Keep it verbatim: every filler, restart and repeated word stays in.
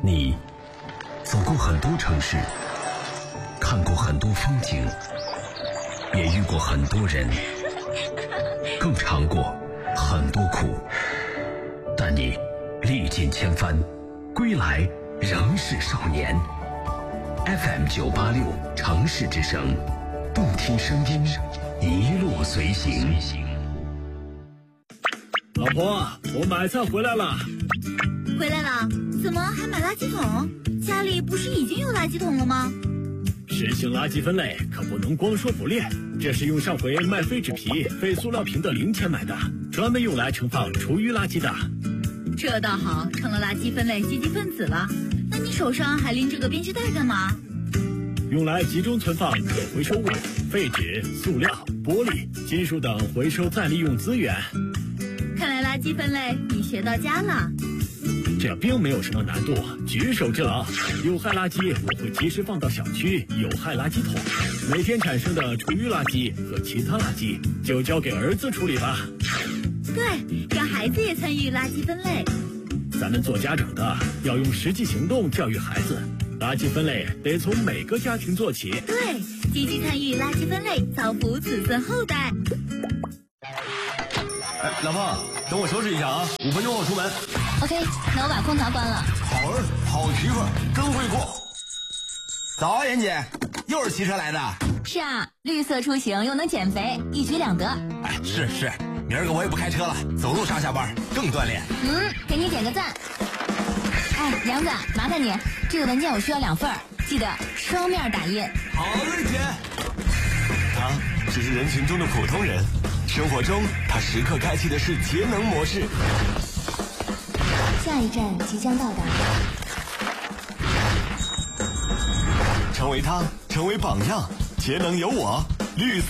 你走过很多城市，看过很多风景，也遇过很多人，更尝过很多苦，但你历尽千帆，归来仍是少年。 F M 九八六城市之声，动听声音，一路随行。 老婆，我买菜回来了。 回来了？怎么还买垃圾桶？家里不是已经有垃圾桶了吗？ 实行垃圾分类可不能光说不练，这是用上回卖废纸皮、废塑料瓶的零钱买的，专门用来盛放厨余垃圾的。 这倒好，成了垃圾分类积极分子了。那你手上还拎着个编织袋干嘛？ 用来集中存放可回收物、废纸、塑料、玻璃、金属等回收再利用资源。 看来垃圾分类你学到家了。 这并没有什么难度，举手之劳。有害垃圾我会及时放到小区有害垃圾桶，每天产生的厨余垃圾和其他垃圾就交给儿子处理吧。 对，让孩子也参与垃圾分类。 咱们做家长的要用实际行动教育孩子，垃圾分类得从每个家庭做起。 对，积极参与垃圾分类，造福子孙后代。 哎，老婆，等我收拾一下啊，五分钟后出门。 OK， 那我把空调关了。 好儿子，好媳妇，真会过。早啊，妍姐，又是骑车来的？ 是啊，绿色出行又能减肥，一举两得。 哎，是是，明儿个我也不开车了，走路上下班更锻炼。 嗯，给你点个赞。哎，杨子，麻烦你，这个文件我需要两份，记得双面打印。 好嘞，姐。 他只是人群中的普通人，生活中他时刻开启的是节能模式。 下一站即将到达。 成为他，成为榜样，节能有我，绿色。